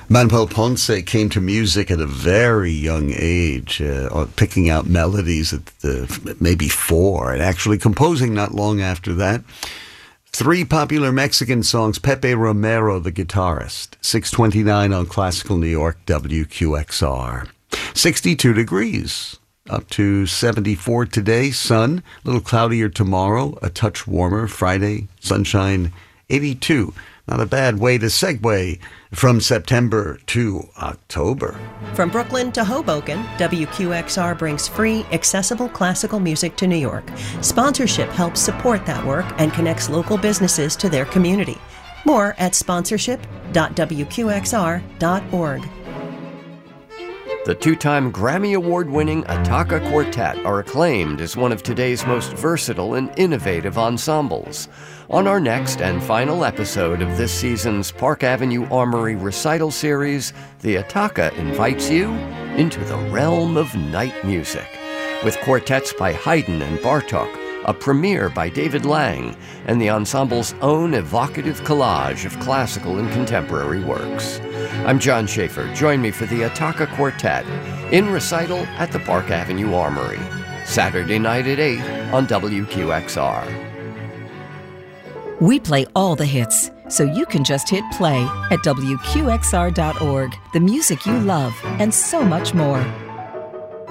Manuel Ponce came to music at a very young age, picking out melodies at maybe 4, and actually composing not long after that. 3 popular Mexican songs, Pepe Romero, the guitarist. 6:29 on Classical New York, WQXR. 62 degrees, up to 74 today. Sun, a little cloudier tomorrow, a touch warmer. Friday, sunshine, 82. Not a bad way to segue from September to October. From Brooklyn to Hoboken, WQXR brings free, accessible classical music to New York. Sponsorship helps support that work and connects local businesses to their community. More at sponsorship.wqxr.org. The 2-time Grammy Award-winning Attacca Quartet are acclaimed as one of today's most versatile and innovative ensembles. On our next and final episode of this season's Park Avenue Armory recital series, the Attacca invites you into the realm of night music, with quartets by Haydn and Bartók, a premiere by David Lang, and the ensemble's own evocative collage of classical and contemporary works. I'm John Schaefer. Join me for the Attacca Quartet in recital at the Park Avenue Armory, Saturday night at 8 on WQXR. We play all the hits, so you can just hit play at WQXR.org. The music you love, and so much more.